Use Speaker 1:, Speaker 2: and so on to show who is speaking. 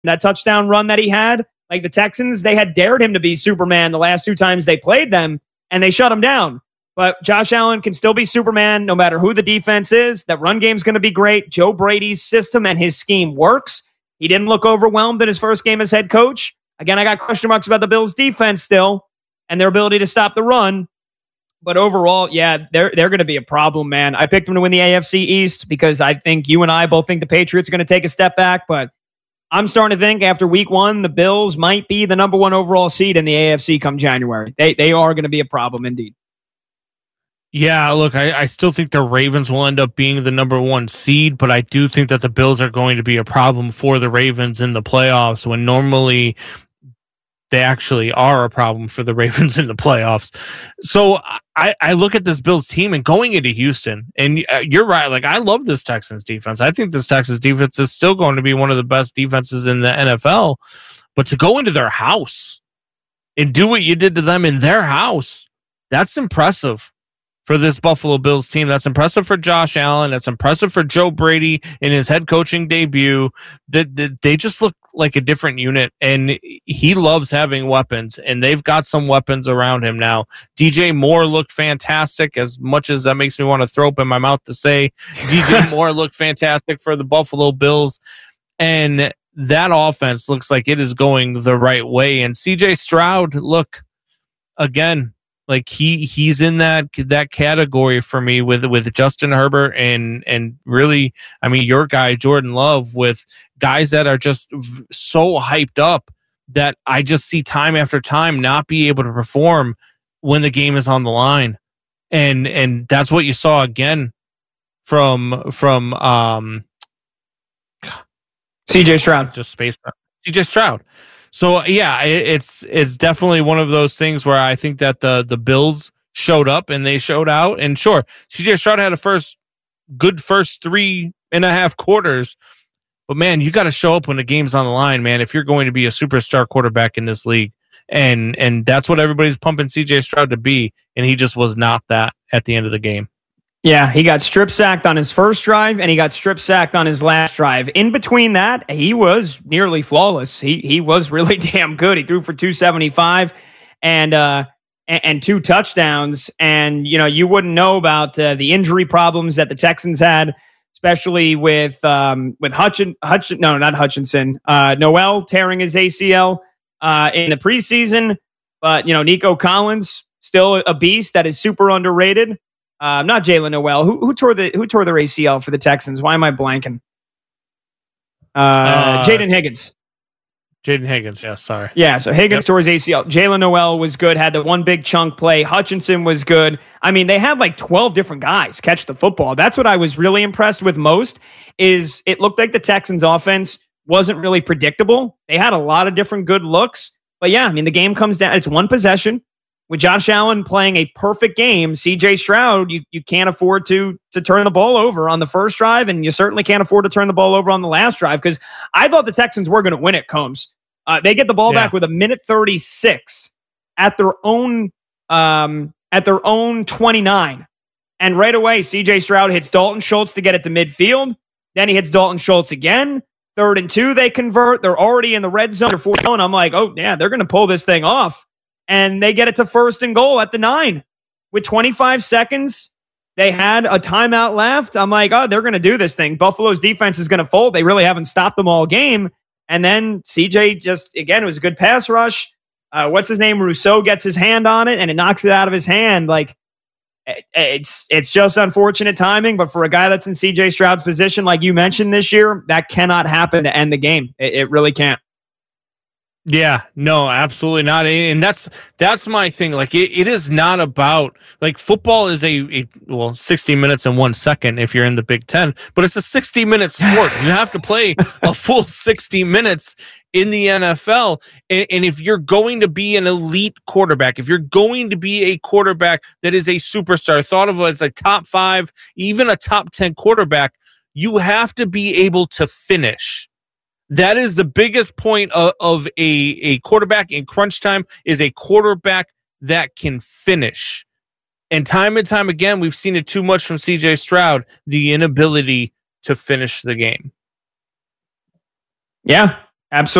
Speaker 1: That touchdown run that he had, like the Texans, they had dared him to be Superman the last 2 times they played them, and they shut him down. But Josh Allen can still be Superman no matter who the defense is. That run game's going to be great. Joe Brady's system and his scheme works. He didn't look overwhelmed in his first game as head coach. Again, I got question marks about the Bills' defense still and their ability to stop the run. But overall, yeah, they're going to be a problem, man. I picked them to win the AFC East because I think you and I both think the Patriots are going to take a step back. But I'm starting to think after week 1, the Bills might be the number 1 overall seed in the AFC come January. They are going to be a problem indeed.
Speaker 2: Yeah, look, I still think the Ravens will end up being the number 1 seed, but I do think that the Bills are going to be a problem for the Ravens in the playoffs when normally they actually are a problem for the Ravens in the playoffs. So I look at this Bills team and going into Houston, and you're right. Like, I love this Texans defense. I think this Texans defense is still going to be one of the best defenses in the NFL, but to go into their house and do what you did to them in their house, that's impressive for this Buffalo Bills team. That's impressive for Josh Allen. That's impressive for Joe Brady in his head coaching debut. That they just look like a different unit, and he loves having weapons, and they've got some weapons around him now. DJ Moore looked fantastic, as much as that makes me want to throw up in my mouth to say. DJ Moore looked fantastic for the Buffalo Bills, and that offense looks like it is going the right way. And CJ Stroud, look, again, like he's in that category for me with Justin Herbert and really, I mean, your guy Jordan Love, with guys that are just so hyped up that I just see time after time not be able to perform when the game is on the line, and that's what you saw again from
Speaker 1: CJ Stroud,
Speaker 2: just space CJ Stroud. So yeah, it's definitely one of those things where I think that the Bills showed up and they showed out. And sure, CJ Stroud had a good first 3.5 quarters, but man, you got to show up when the game's on the line, man, if you're going to be a superstar quarterback in this league. And that's what everybody's pumping CJ Stroud to be, and he just was not that at the end of the game.
Speaker 1: Yeah, he got strip sacked on his first drive, and he got strip sacked on his last drive. In between that, he was nearly flawless. He was really damn good. He threw for 275 and 2 touchdowns. And you wouldn't know about the injury problems that the Texans had, especially with Hutchinson. Noel tearing his ACL in the preseason. But Nico Collins, still a beast that is super underrated. Not Jalen Noel. Who tore their ACL for the Texans? Why am I blanking? Jaden Higgins.
Speaker 2: Jaden Higgins, yeah, sorry.
Speaker 1: Yeah, so Higgins tore his ACL. Jalen Noel was good, had the one big chunk play. Hutchinson was good. I mean, they had like 12 different guys catch the football. That's what I was really impressed with most, is it looked like the Texans offense wasn't really predictable. They had a lot of different good looks. But yeah, I mean, the game comes down, it's one possession. With Josh Allen playing a perfect game, CJ Stroud, you can't afford to turn the ball over on the first drive, and you certainly can't afford to turn the ball over on the last drive, because I thought the Texans were going to win it, Combs. They get the ball back with 1:36 at their own 29. And right away, CJ Stroud hits Dalton Schultz to get it to midfield. Then he hits Dalton Schultz again. 3rd and 2, they convert. They're already in the red zone or 4th zone. I'm like, oh, yeah, they're going to pull this thing off. And they get it to 1st and goal at the 9. With 25 seconds, they had a timeout left. I'm like, oh, they're going to do this thing. Buffalo's defense is going to fold. They really haven't stopped them all game. And then CJ just, again, it was a good pass rush. What's his name? Rousseau gets his hand on it, and it knocks it out of his hand. Like, it's just unfortunate timing. But for a guy that's in CJ Stroud's position, like you mentioned this year, that cannot happen to end the game. It really can't.
Speaker 2: Yeah, no, absolutely not. And that's my thing. Like, it is not about, like, football is a 60 minutes and 1 second if you're in the Big Ten, but it's a 60-minute sport. You have to play a full 60 minutes in the NFL. And if you're going to be an elite quarterback, if you're going to be a quarterback that is a superstar, thought of as a top 5, even a top 10 quarterback, you have to be able to finish. That is the biggest point of a quarterback in crunch time, is a quarterback that can finish. And time again, we've seen it too much from CJ Stroud, the inability to finish the game.
Speaker 1: Yeah. Absolutely.